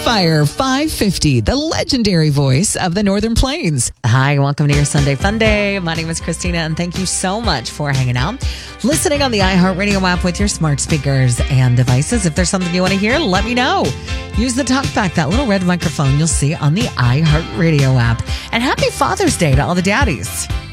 Fire 550, the legendary voice of the Northern Plains. Hi, welcome to your Sunday Fun Day. My name is Christina, and thank you so much for hanging out, listening on the iHeartRadio app with your smart speakers and devices. If there's something you want to hear, let me know. Use the TalkBack, that little red microphone you'll see on the iHeartRadio app. And happy Father's Day to all the daddies.